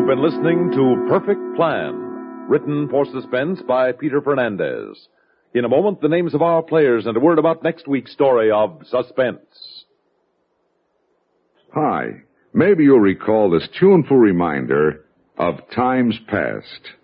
been listening to Perfect Plan, written for suspense by Peter Fernandez. In a moment, the names of our players and a word about next week's story of Suspense. Hi. Maybe you'll recall this tuneful reminder of times past.